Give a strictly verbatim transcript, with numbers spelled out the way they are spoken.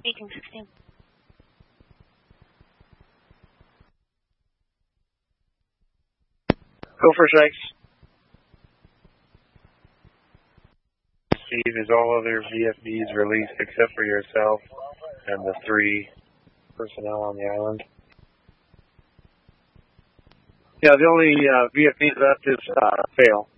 eighteen sixteen. Go for strikes. Steve, is all other V F Ds released except for yourself and the three personnel on the island? Yeah, the only uh, V F Ds left is uh, Fail.